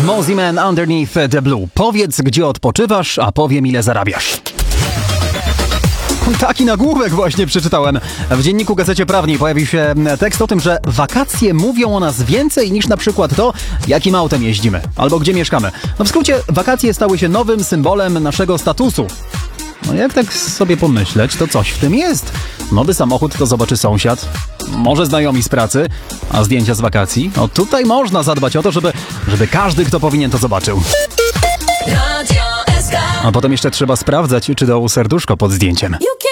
Mozzie Man Underneath the Blue. Powiedz, gdzie odpoczywasz, a powiem, ile zarabiasz. Taki nagłówek właśnie przeczytałem. W dzienniku Gazecie Prawnej pojawił się tekst o tym, że wakacje mówią o nas więcej niż na przykład to, jakim autem jeździmy albo gdzie mieszkamy. No w skrócie, wakacje stały się nowym symbolem naszego statusu. No jak tak sobie pomyśleć, to coś w tym jest. Nowy samochód to zobaczy sąsiad, może znajomi z pracy, a zdjęcia z wakacji? No tutaj można zadbać o to, żeby każdy, kto powinien, to zobaczył. A potem jeszcze trzeba sprawdzać, czy dał serduszko pod zdjęciem.